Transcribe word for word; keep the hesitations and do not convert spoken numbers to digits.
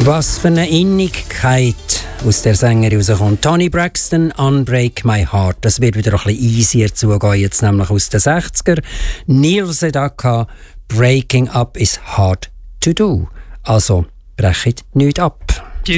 Was für eine Innigkeit aus der Sängerin rauskommt. Toni Braxton, Unbreak My Heart. Das wird wieder ein bisschen easier zugehen, jetzt nämlich aus den sechziger. Neil Sedaka, Breaking Up is hard to do. Also, brechet nichts ab.